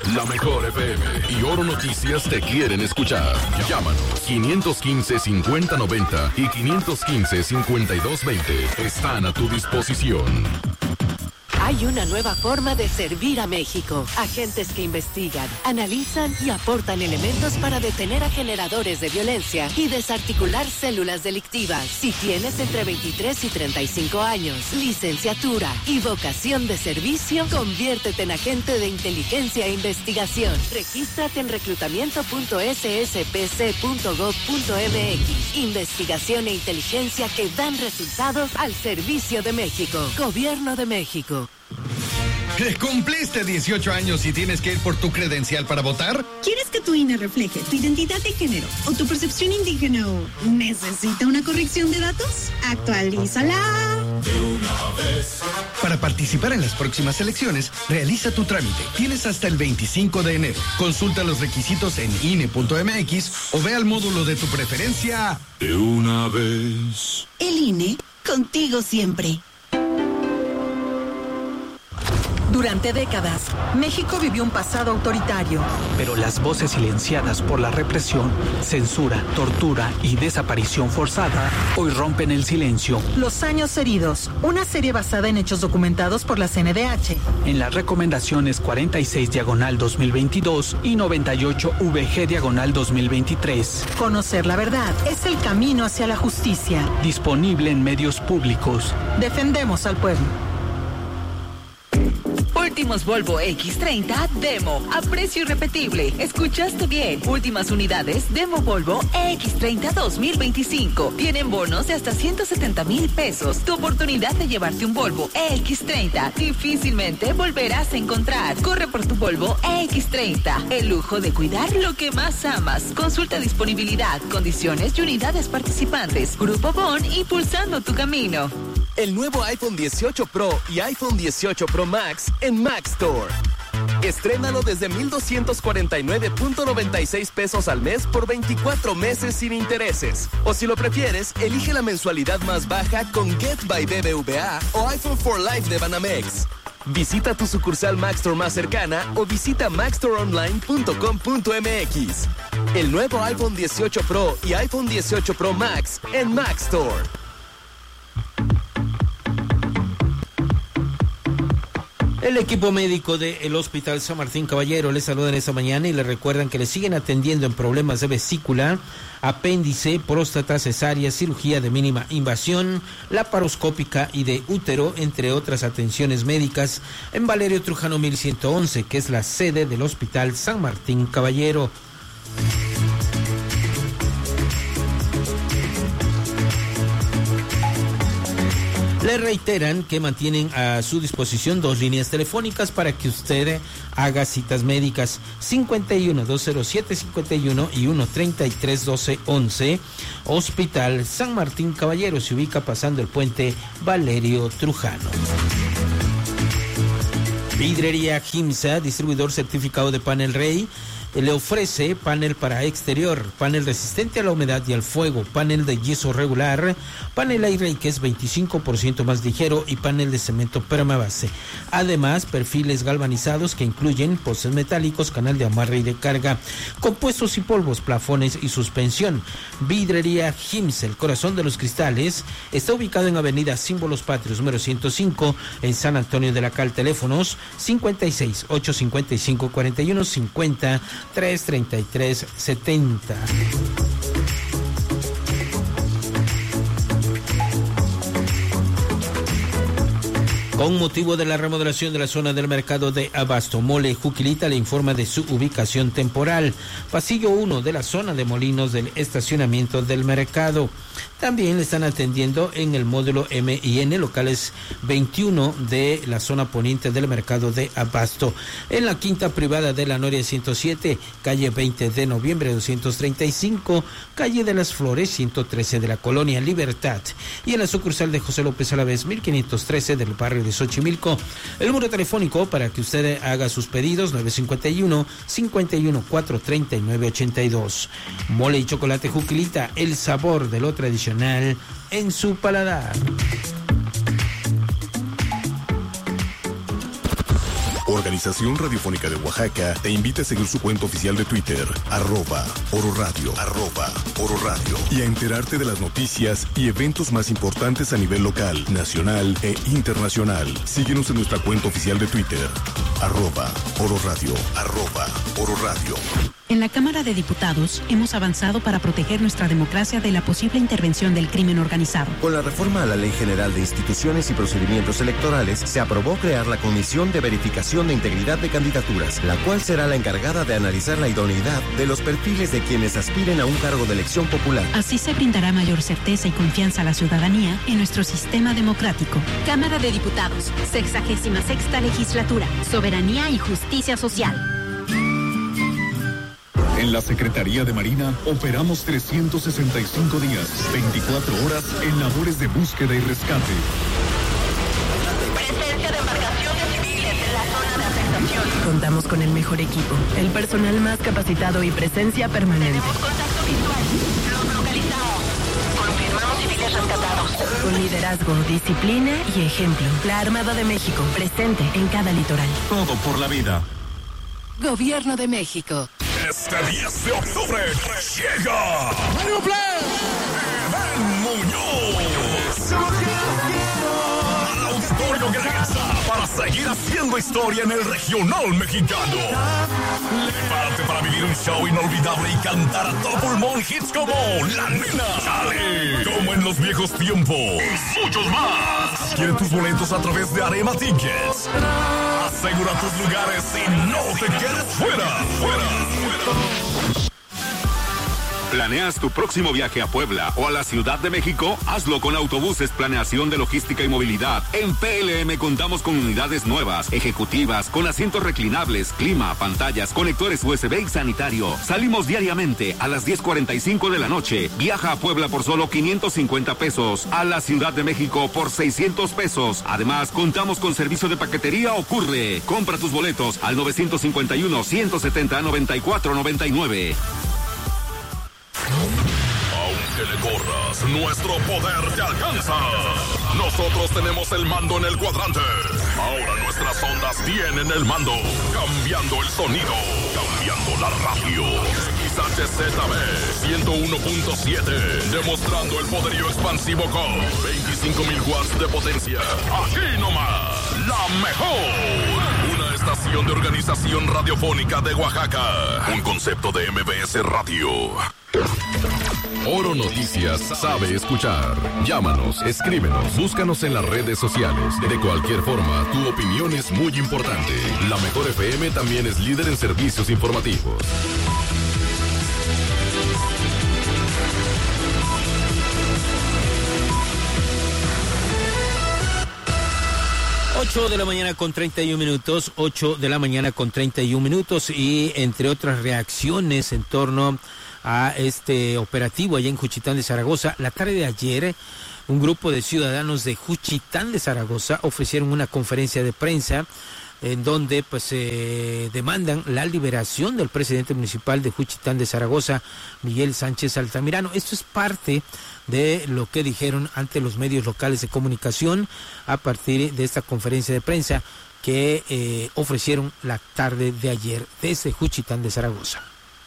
La Mejor FM y Oro Noticias te quieren escuchar. Llámanos 515-5090 y 515-5220. Están a tu disposición. Hay una nueva forma de servir a México. Agentes que investigan, analizan y aportan elementos para detener a generadores de violencia y desarticular células delictivas. Si tienes entre 23 y 35 años, licenciatura y vocación de servicio, conviértete en agente de inteligencia e investigación. Regístrate en reclutamiento.sspc.gov.mx. Investigación e inteligencia que dan resultados al servicio de México. Gobierno de México. ¿Cumpliste 18 años y tienes que ir por tu credencial para votar? ¿Quieres que tu INE refleje tu identidad de género o tu percepción indígena o necesita una corrección de datos? ¡Actualízala! De una vez. Para participar en las próximas elecciones, realiza tu trámite. Tienes hasta el 25 de enero. Consulta los requisitos en INE.mx o ve al módulo de tu preferencia. De una vez. El INE, contigo siempre. Durante décadas, México vivió un pasado autoritario. Pero las voces silenciadas por la represión, censura, tortura y desaparición forzada hoy rompen el silencio. Los años heridos, una serie basada en hechos documentados por la CNDH. En las recomendaciones 46/2022 y 98/VG/2023. Conocer la verdad es el camino hacia la justicia. Disponible en medios públicos. Defendemos al pueblo. Últimos Volvo X30 Demo a precio irrepetible. ¿Escuchaste bien? Últimas unidades Demo Volvo X30 2025. Tienen bonos de hasta 170,000 pesos. Tu oportunidad de llevarte un Volvo X30 difícilmente volverás a encontrar. Corre por tu Volvo X30. El lujo de cuidar lo que más amas. Consulta disponibilidad, condiciones y unidades participantes. Grupo Bon, impulsando tu camino. El nuevo iPhone 18 Pro y iPhone 18 Pro Max en Mac Store. Estrénalo desde 1,249.96 pesos al mes por 24 meses sin intereses. O si lo prefieres, elige la mensualidad más baja con Get by BBVA o iPhone for Life de Banamex. Visita tu sucursal Mac Store más cercana o visita macstoreonline.com.mx. El nuevo iPhone 18 Pro y iPhone 18 Pro Max en Mac Store. El equipo médico del Hospital San Martín Caballero les saludan esta mañana y les recuerdan que les siguen atendiendo en problemas de vesícula, apéndice, próstata, cesárea, cirugía de mínima invasión, laparoscópica y de útero, entre otras atenciones médicas, en Valerio Trujano 1111, que es la sede del Hospital San Martín Caballero. Le reiteran que mantienen a su disposición 2 líneas telefónicas para que usted haga citas médicas: 51-207-51 y 1-33-12-11. Hospital San Martín Caballero se ubica pasando el puente Valerio Trujano. Vidrería Gimsa, distribuidor certificado de Panel Rey, le ofrece panel para exterior, panel resistente a la humedad y al fuego, panel de yeso regular, panel aire que es 25% más ligero y panel de cemento permabase. Además, perfiles galvanizados que incluyen postes metálicos, canal de amarre y de carga, compuestos y polvos, plafones y suspensión. Vidrería Gims, el corazón de los cristales, está ubicado en Avenida Símbolos Patrios, número 105, en San Antonio de la Cal. Teléfonos 56-855-4150, 333-70. Con motivo de la remodelación de la zona del mercado de Abasto, Mole Juquilita le informa de su ubicación temporal. Pasillo 1 de la zona de Molinos del estacionamiento del mercado. También le están atendiendo en el módulo M y N, locales 21 de la zona poniente del mercado de Abasto. En la quinta privada de la Noria 107, calle 20 de noviembre 235, calle de las Flores 113 de la Colonia Libertad. Y en la sucursal de José López Alavés 1513 del barrio de Xochimilco. El número telefónico para que usted haga sus pedidos: 951-51-439-82. Mole y chocolate Juquilita, el sabor de lo tradicional en su paladar. Organización Radiofónica de Oaxaca te invita a seguir su cuenta oficial de Twitter, @Oro Radio, @Oro Radio, y a enterarte de las noticias y eventos más importantes a nivel local, nacional e internacional. Síguenos en nuestra cuenta oficial de Twitter, @Oro Radio, @Oro Radio. En la Cámara de Diputados hemos avanzado para proteger nuestra democracia de la posible intervención del crimen organizado. Con la reforma a la Ley General de Instituciones y Procedimientos Electorales, se aprobó crear la Comisión de Verificación de Integridad de Candidaturas, la cual será la encargada de analizar la idoneidad de los perfiles de quienes aspiren a un cargo de elección popular. Así se brindará mayor certeza y confianza a la ciudadanía en nuestro sistema democrático. Cámara de Diputados, 66ª Legislatura, Soberanía y Justicia Social. En la Secretaría de Marina operamos 365 días, 24 horas en labores de búsqueda y rescate. Presencia de embarcaciones civiles en la zona de afectación. Contamos con el mejor equipo, el personal más capacitado y presencia permanente. Tenemos contacto visual. Los localizamos. Confirmamos civiles rescatados. Con liderazgo, disciplina y ejemplo. La Armada de México, presente en cada litoral. Todo por la vida. Gobierno de México. Este 10 de octubre llega Mario Plan Muñoz al Auditorio Guelaguetza para seguir haciendo historia en el regional mexicano. Prepárate para vivir un show inolvidable y cantar a todo pulmón hits como La Nena, Chale, Como en los viejos tiempos y muchos más. Adquiere tus boletos a través de Arema Tickets. Asegura tus lugares y no te quedes fuera. ¿Planeas tu próximo viaje a Puebla o a la Ciudad de México? Hazlo con Autobuses Planeación de Logística y Movilidad. En PLM contamos con unidades nuevas, ejecutivas, con asientos reclinables, clima, pantallas, conectores USB y sanitario. Salimos diariamente a las 10:45 de la noche. Viaja a Puebla por solo 550 pesos. A la Ciudad de México por 600 pesos. Además, contamos con servicio de paquetería Ocurre. Compra tus boletos al 951-170-9499. Aunque le corras, nuestro poder te alcanza. Nosotros tenemos el mando en el cuadrante. Ahora nuestras ondas tienen el mando. Cambiando el sonido. Cambiando la radio. XHZB 101.7. Demostrando el poderío expansivo con 25,000 watts de potencia. Aquí nomás. La mejor. Una estación de organización radiofónica de Oaxaca. Un concepto de MBS Radio. Oro Noticias sabe escuchar. Llámanos, escríbenos, búscanos en las redes sociales. De cualquier forma, tu opinión es muy importante. La Mejor FM también es líder en servicios informativos. Ocho de la mañana con 31 minutos, 8 de la mañana con 31 minutos, y entre otras reacciones en torno a este operativo allá en Juchitán de Zaragoza, la tarde de ayer, un grupo de ciudadanos de Juchitán de Zaragoza ofrecieron una conferencia de prensa en donde pues demandan la liberación del presidente municipal de Juchitán de Zaragoza, Miguel Sánchez Altamirano. Esto es parte de lo que dijeron ante los medios locales de comunicación a partir de esta conferencia de prensa que ofrecieron la tarde de ayer desde Juchitán de Zaragoza.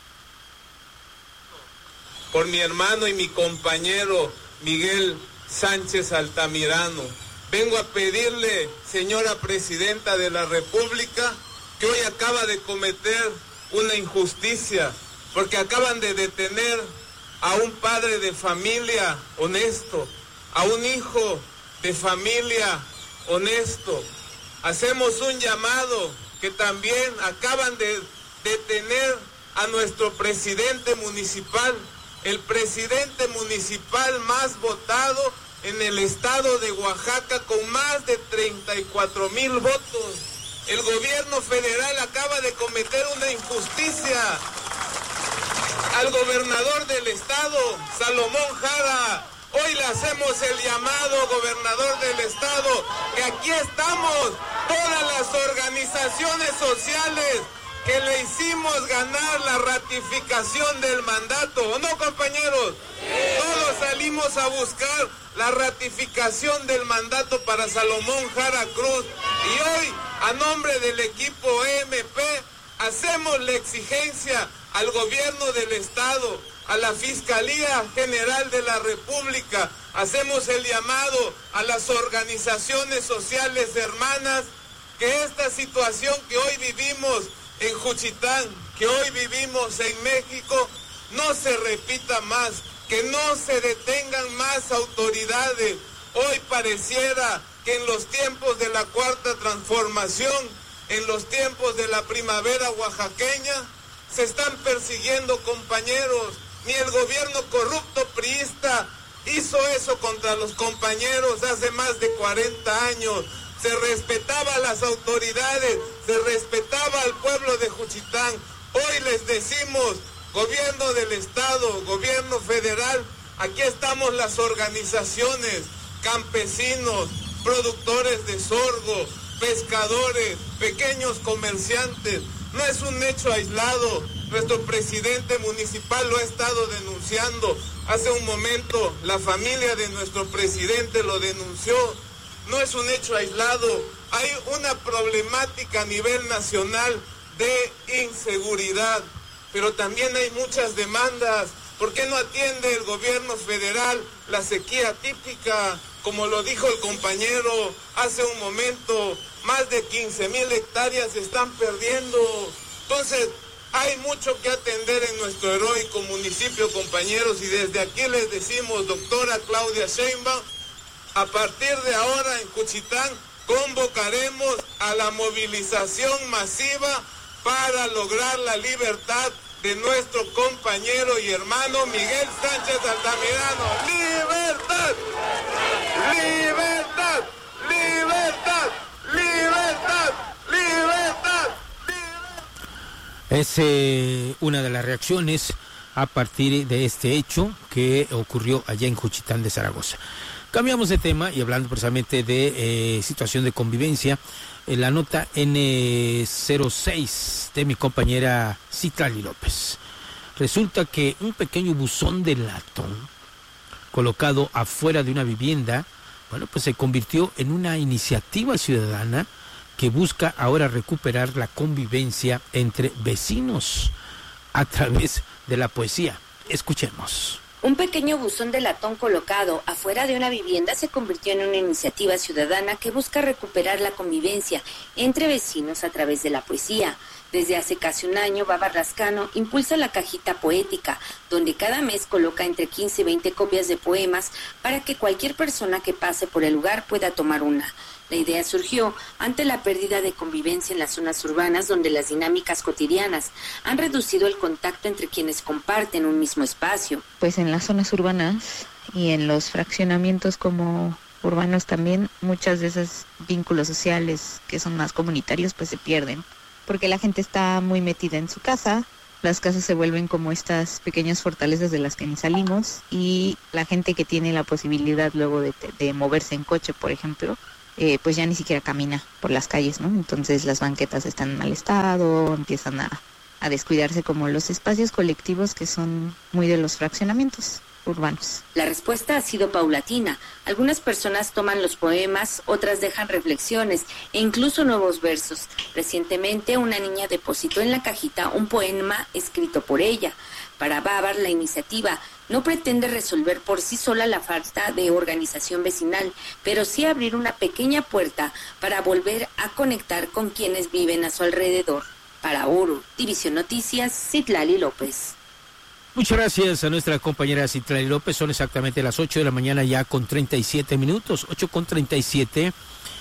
Por mi hermano y mi compañero Miguel Sánchez Altamirano, vengo a pedirle, señora Presidenta de la República, que hoy acaba de cometer una injusticia, porque acaban de detener a un padre de familia honesto, a un hijo de familia honesto. Hacemos un llamado que también acaban de detener a nuestro presidente municipal, el presidente municipal más votado en el estado de Oaxaca con más de 34,000 votos. El gobierno federal acaba de cometer una injusticia al gobernador del estado, Salomón Jara. Hoy le hacemos el llamado, gobernador del estado, que aquí estamos, todas las organizaciones sociales, que le hicimos ganar la ratificación del mandato, ¿o no, compañeros? Todos salimos a buscar la ratificación del mandato para Salomón Jara Cruz, y hoy, a nombre del equipo EMP, hacemos la exigencia al gobierno del Estado, a la Fiscalía General de la República, hacemos el llamado a las organizaciones sociales hermanas, que esta situación que hoy vivimos en Juchitán, que hoy vivimos en México, no se repita más, que no se detengan más autoridades. Hoy pareciera que en los tiempos de la Cuarta Transformación, en los tiempos de la primavera oaxaqueña, se están persiguiendo compañeros. Ni el gobierno corrupto priista hizo eso contra los compañeros hace más de 40 años. Se respetaba a las autoridades, se respetaba al pueblo de Juchitán. Hoy les decimos, gobierno del Estado, gobierno federal, aquí estamos las organizaciones, campesinos, productores de sorgo, pescadores, pequeños comerciantes. No es un hecho aislado. Nuestro presidente municipal lo ha estado denunciando. Hace un momento la familia de nuestro presidente lo denunció. No es un hecho aislado. Hay una problemática a nivel nacional de inseguridad, pero también hay muchas demandas. ¿Por qué no atiende el gobierno federal la sequía típica? Como lo dijo el compañero hace un momento, más de 15,000 hectáreas se están perdiendo. Entonces, hay mucho que atender en nuestro heroico municipio, compañeros, y desde aquí les decimos, doctora Claudia Sheinbaum, a partir de ahora en Juchitán convocaremos a la movilización masiva para lograr la libertad de nuestro compañero y hermano Miguel Sánchez Altamirano. ¡Libertad! ¡Libertad! ¡Libertad! ¡Libertad! ¡Libertad! Es una de las reacciones a partir de este hecho que ocurrió allá en Juchitán de Zaragoza. Cambiamos de tema y hablando precisamente de situación de convivencia, la nota N06 de mi compañera Citlali López. Resulta que un pequeño buzón de latón colocado afuera de una vivienda, bueno, pues se convirtió en una iniciativa ciudadana que busca ahora recuperar la convivencia entre vecinos a través de la poesía. Escuchemos. Un pequeño buzón de latón colocado afuera de una vivienda se convirtió en una iniciativa ciudadana que busca recuperar la convivencia entre vecinos a través de la poesía. Desde hace casi un año, Baba Rascano impulsa la cajita poética, donde cada mes coloca entre 15 y 20 copias de poemas para que cualquier persona que pase por el lugar pueda tomar una. La idea surgió ante la pérdida de convivencia en las zonas urbanas, donde las dinámicas cotidianas han reducido el contacto entre quienes comparten un mismo espacio. Pues en las zonas urbanas y en los fraccionamientos como urbanos también, muchas de esos vínculos sociales que son más comunitarios pues se pierden, porque la gente está muy metida en su casa. Las casas se vuelven como estas pequeñas fortalezas de las que ni salimos, y la gente que tiene la posibilidad luego de moverse en coche, por ejemplo, pues ya ni siquiera camina por las calles, ¿no? Entonces las banquetas están en mal estado, empiezan a descuidarse como los espacios colectivos que son muy de los fraccionamientos urbanos. La respuesta ha sido paulatina. Algunas personas toman los poemas, otras dejan reflexiones e incluso nuevos versos. Recientemente una niña depositó en la cajita un poema escrito por ella. Para Bávar, la iniciativa no pretende resolver por sí sola la falta de organización vecinal, pero sí abrir una pequeña puerta para volver a conectar con quienes viven a su alrededor. Para Oro, División Noticias, Citlali López. Muchas gracias a nuestra compañera Citlali López. Son exactamente las 8 de la mañana ya con 37 minutos, 8:37.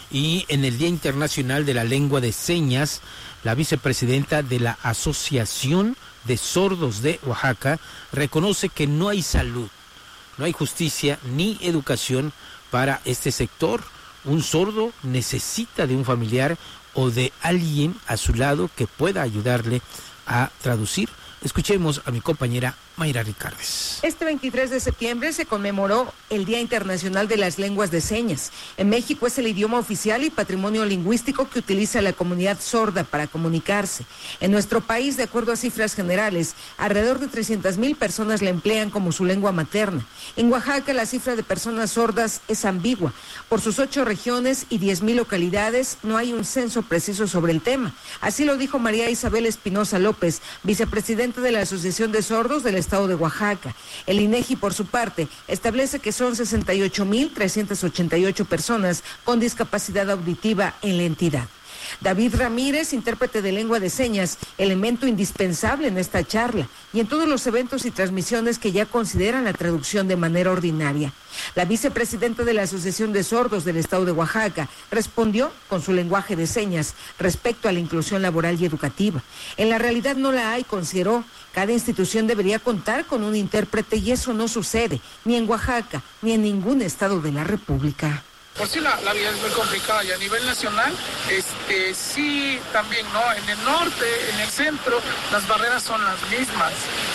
Y en el Día Internacional de la Lengua de Señas, la vicepresidenta de la Asociación de Sordos de Oaxaca reconoce que no hay salud, no hay justicia ni educación para este sector. Un sordo necesita de un familiar o de alguien a su lado que pueda ayudarle a traducir Escuchemos a mi compañera Mayra Ricardes. Este 23 de septiembre se conmemoró el Día Internacional de las Lenguas de Señas. En México es el idioma oficial y patrimonio lingüístico que utiliza la comunidad sorda para comunicarse. En nuestro país, de acuerdo a cifras generales, alrededor de 300,000 personas la emplean como su lengua materna. En Oaxaca, la cifra de personas sordas es ambigua. Por sus 8 regiones y 10,000 localidades, no hay un censo preciso sobre el tema. Así lo dijo María Isabel Espinosa López, vicepresidenta de la Asociación de Sordos del Estado de Oaxaca. El INEGI, por su parte, establece que son 68,388 personas con discapacidad auditiva en la entidad. David Ramírez, intérprete de lengua de señas, elemento indispensable en esta charla y en todos los eventos y transmisiones que ya consideran la traducción de manera ordinaria. La vicepresidenta de la Asociación de Sordos del Estado de Oaxaca respondió con su lenguaje de señas respecto a la inclusión laboral y educativa. En la realidad no la hay, consideró. Cada institución debería contar con un intérprete y eso no sucede ni en Oaxaca ni en ningún estado de la República. Por sí la vida es muy complicada y a nivel nacional, sí también, ¿no? En el norte, en el centro, las barreras son las mismas,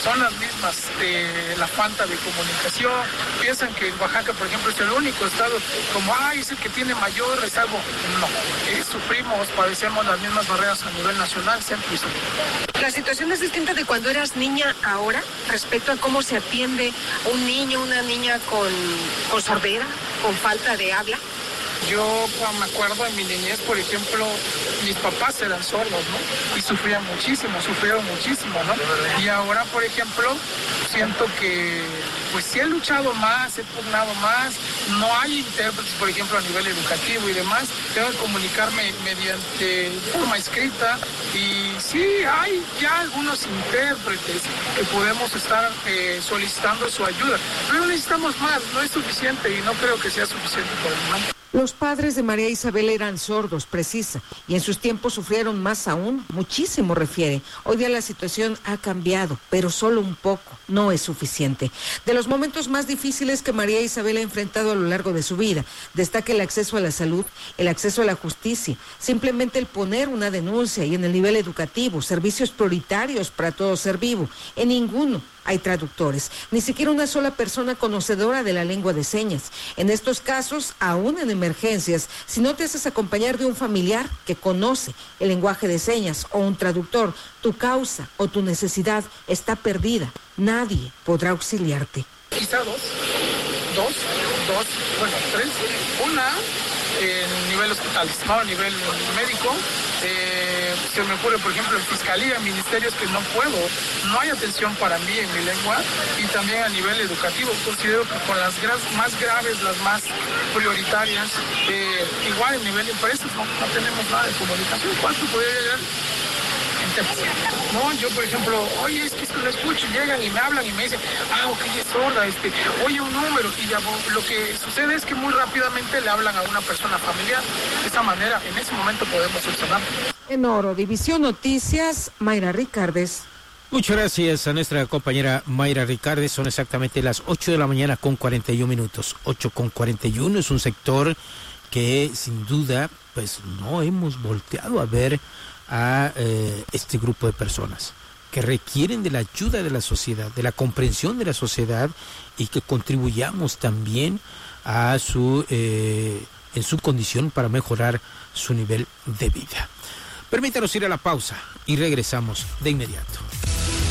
la falta de comunicación. Piensan que Oaxaca, por ejemplo, es el único estado, como, es el que tiene mayor rezago. No, padecemos las mismas barreras a nivel nacional, centro y sur. ¿La situación es distinta de cuando eras niña ahora, respecto a cómo se atiende a un niño, una niña con sordera, con falta de habla? Yo me acuerdo en mi niñez, por ejemplo, mis papás eran sordos, ¿no? Y sufrieron muchísimo, ¿no? Y ahora, por ejemplo, siento que, pues sí he luchado más, he pugnado más, no hay intérpretes, por ejemplo, a nivel educativo y demás, tengo que comunicarme mediante forma escrita y sí hay ya algunos intérpretes que podemos estar solicitando su ayuda, pero necesitamos más, no es suficiente y no creo que sea suficiente por el momento. Los padres de María Isabel eran sordos, precisa, y en sus tiempos sufrieron más aún, muchísimo refiere. Hoy día la situación ha cambiado, pero solo un poco, no es suficiente. De los momentos más difíciles que María Isabel ha enfrentado a lo largo de su vida, destaca el acceso a la salud, el acceso a la justicia, simplemente el poner una denuncia y en el nivel educativo, servicios prioritarios para todo ser vivo. En ninguno hay traductores, ni siquiera una sola persona conocedora de la lengua de señas. En estos casos, aún en emergencias, si no te haces acompañar de un familiar que conoce el lenguaje de señas o un traductor, tu causa o tu necesidad está perdida. Nadie podrá auxiliarte. Quizá tres. Una, en nivel hospitales, ¿no? A nivel médico. Se me ocurre, por ejemplo, en fiscalía, ministerios que no hay atención para mí en mi lengua, y también a nivel educativo. Considero que con las más graves, las más prioritarias, igual en nivel de empresas no tenemos nada de comunicación. ¿Cuánto podría llegar? No, yo por ejemplo, oye, es que esto lo escucho, y llegan y me hablan y me dicen, ok, es sorda, oye, un número, y ya, lo que sucede es que muy rápidamente le hablan a una persona familiar. De esa manera, en ese momento podemos solucionar. En Oro, División Noticias, Mayra Ricardes. Muchas gracias a nuestra compañera Mayra Ricardes. Son exactamente las 8 de la mañana con 41 minutos. 8:41 es un sector que sin duda, pues no hemos volteado a ver a este grupo de personas que requieren de la ayuda de la sociedad, de la comprensión de la sociedad, y que contribuyamos también a en su condición para mejorar su nivel de vida. Permítanos ir a la pausa y regresamos de inmediato.